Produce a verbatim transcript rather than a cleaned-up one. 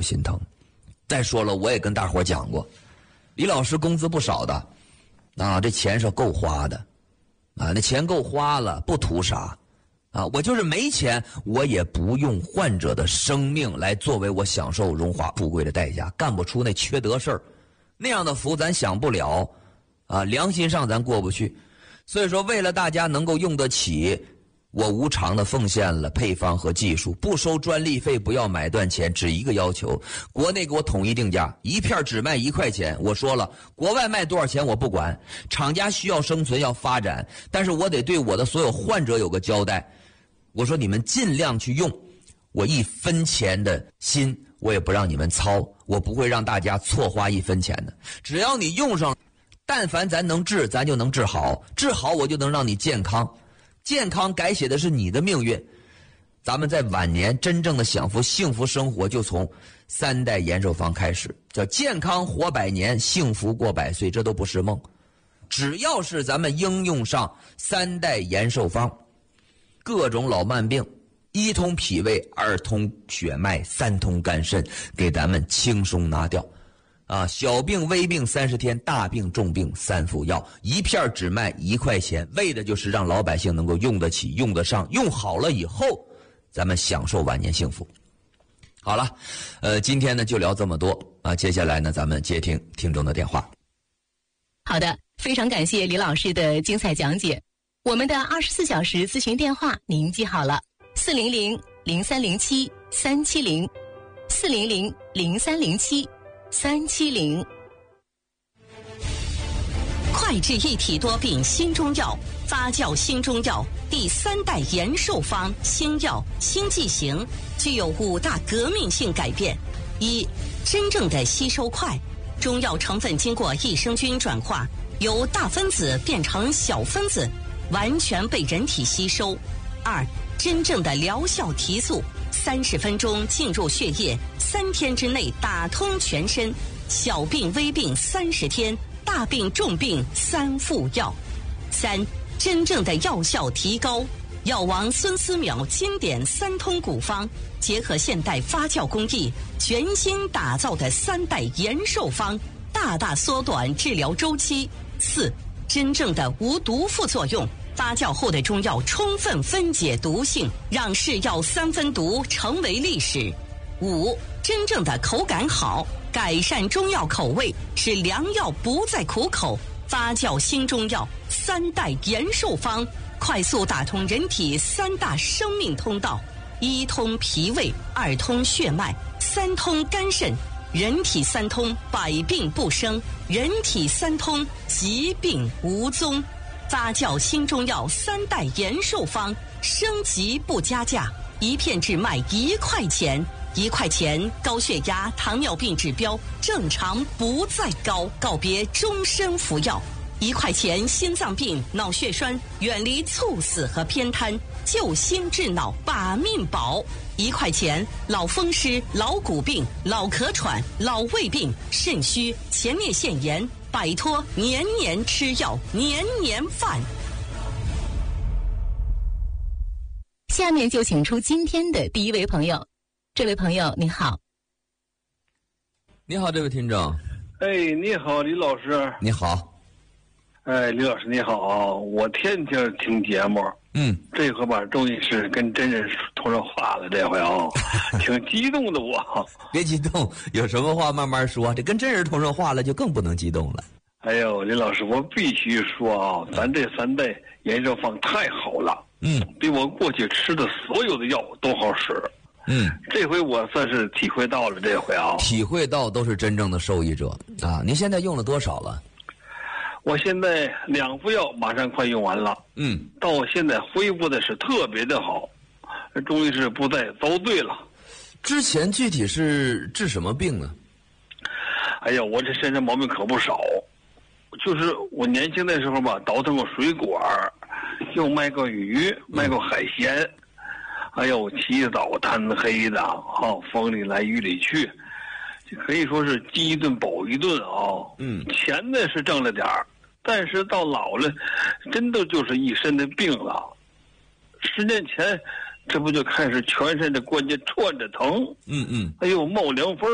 心疼。再说了，我也跟大伙讲过，李老师工资不少的啊，这钱是够花的啊，那钱够花了，不图啥啊，我就是没钱，我也不用患者的生命来作为我享受荣华富贵的代价，干不出那缺德事儿，那样的福咱享不了啊，良心上咱过不去。所以说为了大家能够用得起，我无偿的奉献了配方和技术，不收专利费，不要买断钱，只一个要求，国内给我统一定价，一片只卖一块钱。我说了，国外卖多少钱我不管，厂家需要生存要发展，但是我得对我的所有患者有个交代。我说你们尽量去用，我一分钱的心我也不让你们操，我不会让大家错花一分钱的。只要你用上，但凡咱能治，咱就能治好，治好我就能让你健康，健康改写的是你的命运。咱们在晚年真正的享福幸福生活，就从三代延寿方开始，叫健康活百年，幸福过百岁，这都不是梦。只要是咱们应用上三代延寿方，各种老慢病，一通脾胃，二通血脉，三通肝肾，给咱们轻松拿掉。啊，小病微病三十天，大病重病三副药，一片只卖一块钱，为的就是让老百姓能够用得起、用得上，用好了以后，咱们享受晚年幸福。好了，呃，今天呢就聊这么多啊，接下来呢咱们接听听众的电话。 好的，非常感谢李老师的精彩讲解。我们的二十四小时咨询电话您记好了：四零零零三零七三七零，四零零零三零七。三七零。 快治一体多病新中药，发酵新中药第三代延寿方新药新剂型，具有五大革命性改变。一、真正的吸收快，中药成分经过益生菌转化，由大分子变成小分子，完全被人体吸收。二、真正的疗效提速，三十分钟进入血液，三天之内打通全身，小病微病三十天，大病重病三副药。三、真正的药效提高，药王孙思邈经典三通古方，结合现代发酵工艺，全新打造的三代延寿方，大大缩短治疗周期。四、真正的无毒副作用，发酵后的中药充分分解毒性，让是药三分毒成为历史。五、真正的口感好，改善中药口味，使良药不再苦口。发酵新中药三代延寿方，快速打通人体三大生命通道：一通脾胃，二通血脉，三通肝肾。人体三通，百病不生；人体三通，疾病无踪。发酵新中药三代延寿方，升级不加价，一片只卖一块钱。一块钱，高血压、糖尿病指标正常不再高，告别终身服药。一块钱，心脏病、脑血栓远离猝死和偏瘫，救心治脑把命保。一块钱，老风湿、老骨病、老咳喘、老胃病、肾虚、前列腺炎，摆脱年年吃药、年年犯。 下面就请出今天的第一位朋友。这位朋友你好。 你好，这位听众。 哎，你好，李老师。 你好。 哎，李老师你好，我天天听节目。 嗯， 这回吧，终于是跟真人通上话了，这回啊，挺激动的我。 别激动，有什么话慢慢说。这跟真人通上话了，就更不能激动了。 哎呦，李老师，我必须说啊，咱这三代延寿方太好了。 嗯， 比我过去吃的所有的药都好使。 嗯， 这回我算是体会到了，这回啊， 体会到都是真正的受益者啊！您现在用了多少了？ 我现在两副药马上快用完了， 嗯， 到我现在恢复的是特别的好，终于是不再遭罪了。 之前具体是治什么病呢？ 哎呀，我这身上毛病可不少，就是我年轻的时候吧，倒腾过水果，又卖过鱼，卖过海鲜。嗯，哎呦，起早贪黑的，啊，风里来雨里去，这可以说是饥一顿饱一顿啊。嗯，钱呢是挣了点儿，但是到老了，真的就是一身的病了。十年前，这不就开始全身的关节串着疼？嗯嗯，哎呦，冒凉风。